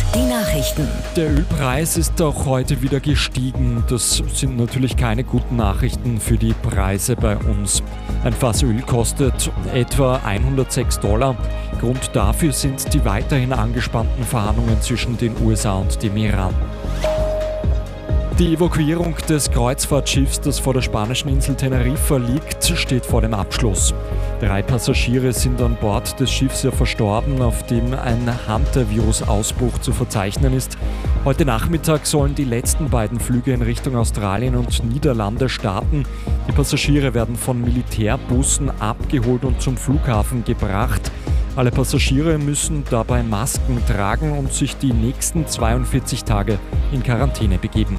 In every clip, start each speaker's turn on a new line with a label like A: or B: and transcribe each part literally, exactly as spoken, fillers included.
A: Die Nachrichten.
B: Der Ölpreis ist auch heute wieder gestiegen. Das sind natürlich keine guten Nachrichten für die Preise bei uns. Ein Fass Öl kostet etwa hundertsechs Dollar. Grund dafür sind die weiterhin angespannten Verhandlungen zwischen den U S A und dem Iran. Die Evakuierung des Kreuzfahrtschiffs, das vor der spanischen Insel Teneriffa liegt, steht vor dem Abschluss. Drei Passagiere sind an Bord des Schiffs ja verstorben, auf dem ein Hunter-Virus-Ausbruch zu verzeichnen ist. Heute Nachmittag sollen die letzten beiden Flüge in Richtung Australien und Niederlande starten. Die Passagiere werden von Militärbussen abgeholt und zum Flughafen gebracht. Alle Passagiere müssen dabei Masken tragen und sich die nächsten zweiundvierzig Tage in Quarantäne begeben.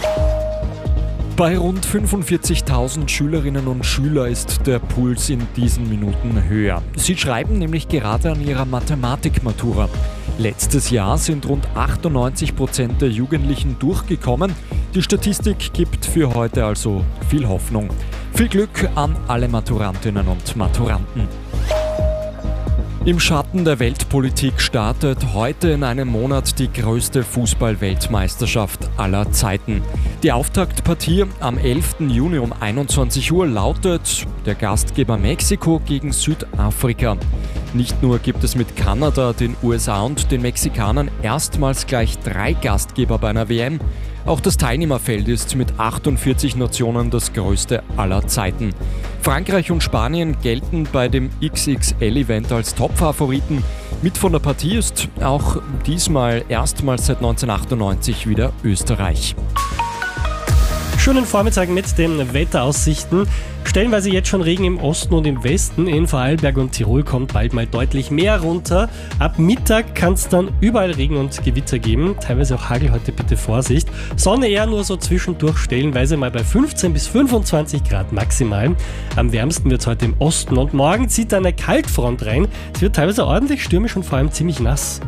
B: Bei rund fünfundvierzigtausend Schülerinnen und Schülern ist der Puls in diesen Minuten höher. Sie schreiben nämlich gerade an ihrer Mathematikmatura. Letztes Jahr sind rund achtundneunzig Prozent der Jugendlichen durchgekommen. Die Statistik gibt für heute also viel Hoffnung. Viel Glück an alle Maturantinnen und Maturanten. Im Schatten der Weltpolitik startet heute in einem Monat die größte Fußball-Weltmeisterschaft aller Zeiten. Die Auftaktpartie am elften Juni um einundzwanzig Uhr lautet der Gastgeber Mexiko gegen Südafrika. Nicht nur gibt es mit Kanada, den U S A und den Mexikanern erstmals gleich drei Gastgeber bei einer W M, auch das Teilnehmerfeld ist mit achtundvierzig Nationen das größte aller Zeiten. Frankreich und Spanien gelten bei dem X X L-Event als Top-Favoriten. Mit von der Partie ist auch diesmal erstmals seit neunzehnhundertachtundneunzig wieder Österreich.
C: Schönen Vormittag mit den Wetteraussichten. Stellenweise jetzt schon Regen im Osten und im Westen. In Vorarlberg und Tirol kommt bald mal deutlich mehr runter. Ab Mittag kann es dann überall Regen und Gewitter geben. Teilweise auch Hagel, heute bitte Vorsicht. Sonne eher nur so zwischendurch, stellenweise mal bei fünfzehn bis fünfundzwanzig Grad maximal. Am wärmsten wird es heute im Osten und morgen zieht eine Kaltfront rein. Es wird teilweise ordentlich stürmisch und vor allem ziemlich nass.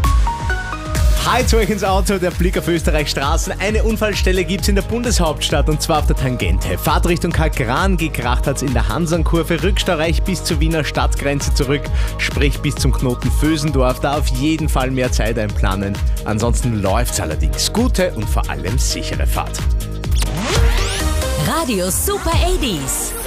D: Hi zu euch ins Auto, der Blick auf Österreichs Straßen. Eine Unfallstelle gibt es in der Bundeshauptstadt und zwar auf der Tangente. Fahrtrichtung Kalkran, gekracht hat es in der Hansankurve, Rückstau reicht bis zur Wiener Stadtgrenze zurück, sprich bis zum Knoten Vösendorf. Da auf jeden Fall mehr Zeit einplanen. Ansonsten läuft's allerdings. Gute und vor allem sichere Fahrt.
A: Radio Super achtziger.